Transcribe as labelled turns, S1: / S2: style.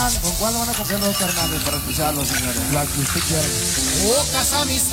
S1: ¿Con cuál van a coger los carnales para escucharlos, señores?
S2: La que usted quiera.
S3: Pocas amistades